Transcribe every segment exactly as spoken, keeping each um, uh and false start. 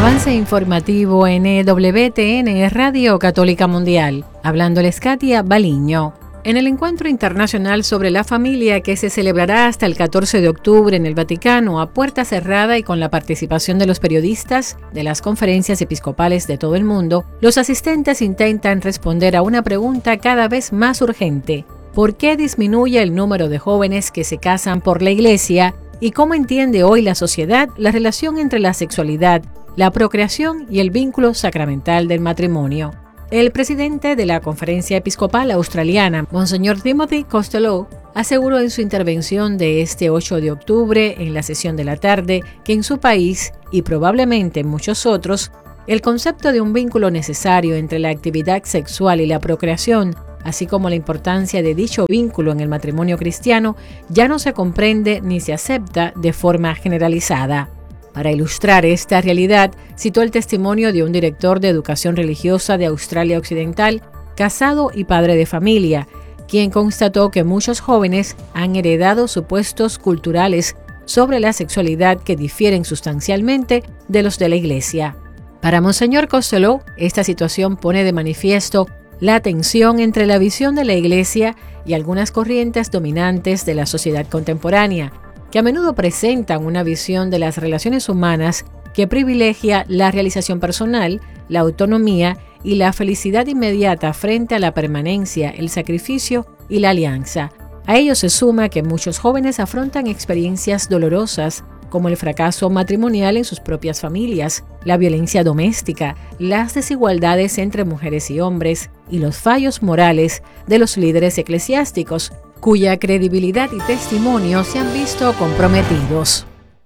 Avance informativo en E W T N Radio Católica Mundial. Hablándoles Katia Baliño. En el Encuentro Internacional sobre la Familia, que se celebrará hasta el catorce de octubre en el Vaticano a puerta cerrada y con la participación de los periodistas de las conferencias episcopales de todo el mundo, los asistentes intentan responder a una pregunta cada vez más urgente: ¿por qué disminuye el número de jóvenes que se casan por la Iglesia? ¿Y cómo entiende hoy la sociedad la relación entre la sexualidad, la procreación y el vínculo sacramental del matrimonio? El presidente de la Conferencia Episcopal Australiana, Monseñor Timothy Costello, aseguró en su intervención de este ocho de octubre en la sesión de la tarde que en su país, y probablemente en muchos otros, el concepto de un vínculo necesario entre la actividad sexual y la procreación, así como la importancia de dicho vínculo en el matrimonio cristiano, ya no se comprende ni se acepta de forma generalizada. Para ilustrar esta realidad, citó el testimonio de un director de educación religiosa de Australia Occidental, casado y padre de familia, quien constató que muchos jóvenes han heredado supuestos culturales sobre la sexualidad que difieren sustancialmente de los de la Iglesia. Para Monseñor Costello, esta situación pone de manifiesto la tensión entre la visión de la Iglesia y algunas corrientes dominantes de la sociedad contemporánea, que a menudo presentan una visión de las relaciones humanas que privilegia la realización personal, la autonomía y la felicidad inmediata frente a la permanencia, el sacrificio y la alianza. A ello se suma que muchos jóvenes afrontan experiencias dolorosas como el fracaso matrimonial en sus propias familias, la violencia doméstica, las desigualdades entre mujeres y hombres y los fallos morales de los líderes eclesiásticos, cuya credibilidad y testimonio se han visto comprometidos.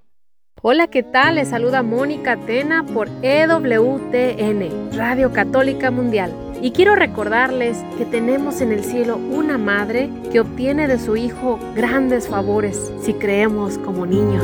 Hola, ¿qué tal? Les saluda Mónica Tena por E W T N, Radio Católica Mundial. Y quiero recordarles que tenemos en el cielo una madre que obtiene de su hijo grandes favores si creemos como niños.